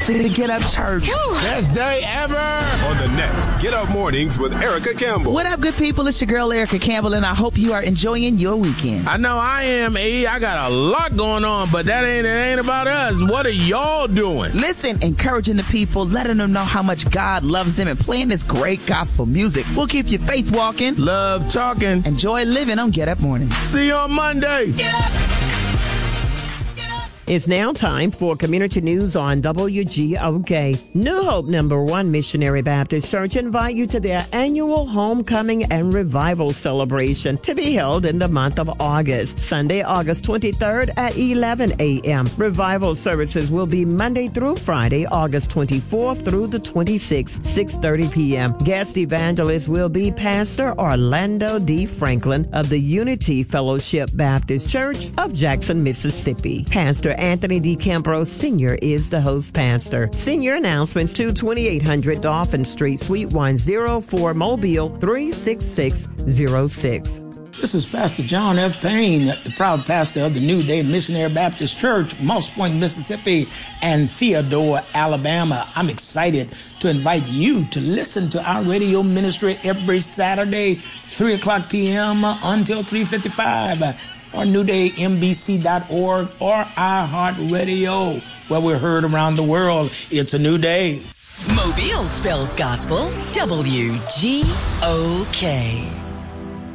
The Get Up Church. Best day ever. On the next Get Up Mornings with Erica Campbell. What up, good people? It's your girl, Erica Campbell, and I hope you are enjoying your weekend. I know I am, E. I got a lot going on, but it ain't about us. What are y'all doing? Listen, encouraging the people, letting them know how much God loves them, and playing this great gospel music will keep your faith walking. Love talking. Enjoy living on Get Up Mornings. See you on Monday. Get up. It's now time for community news on WGOK. New Hope No. 1 Missionary Baptist Church invite you to their annual Homecoming and Revival celebration to be held in the month of August. Sunday, August 23rd at 11 a.m. Revival services will be Monday through Friday, August 24th through the 26th, 6:30 p.m. Guest evangelist will be Pastor Orlando D. Franklin of the Unity Fellowship Baptist Church of Jackson, Mississippi. Pastor Anthony D. Campbell Sr. is the host pastor. Senior announcements to 2800 Dolphin Street, Suite 104, Mobile 36606. This is Pastor John F. Payne, the proud pastor of the New Day Missionary Baptist Church, Moss Point, Mississippi, and Theodore, Alabama. I'm excited to invite you to listen to our radio ministry every Saturday, 3 o'clock p.m. until 3:55. or newdaymbc.org or iHeartRadio, where we're heard around the world. It's a new day. Mobile spells gospel, WGOK.